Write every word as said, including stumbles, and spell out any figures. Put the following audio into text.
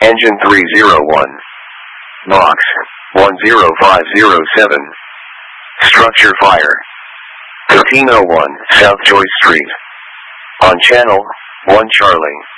Engine three zero one. Box one zero five zero seven. Structure fire. thirteen oh one South Joy Street. On channel one Charlie.